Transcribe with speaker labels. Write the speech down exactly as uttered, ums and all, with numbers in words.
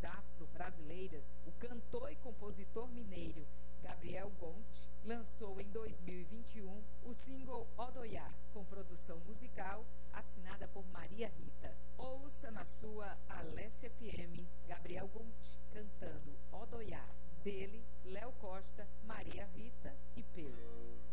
Speaker 1: raízes afro-brasileiras, o cantor e compositor mineiro Gabriel Gonte lançou em dois mil e vinte e um o single Odoiá, com produção musical assinada por Maria Rita. Ouça na sua Alessia F M Gabriel Gonte cantando Odoiá, dele, Léo Costa, Maria Rita e Peu.